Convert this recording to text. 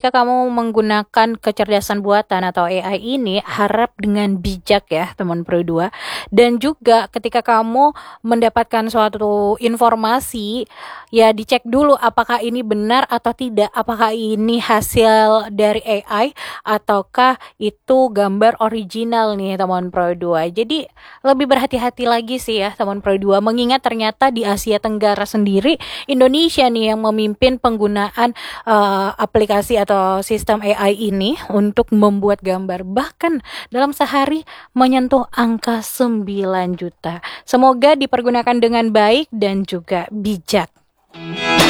ketika kamu menggunakan kecerdasan buatan atau AI ini, harap dengan bijak ya teman Pro 2. Dan juga ketika kamu mendapatkan suatu informasi, ya dicek dulu apakah ini benar atau tidak, apakah ini hasil dari AI ataukah itu gambar original nih teman Pro 2. Jadi lebih berhati-hati lagi sih ya teman Pro 2, mengingat ternyata di Asia Tenggara sendiri Indonesia nih yang memimpin penggunaan aplikasi atau sistem AI ini untuk membuat gambar, bahkan dalam sehari menyentuh angka 9 juta. Semoga dipergunakan dengan baik dan juga bijak.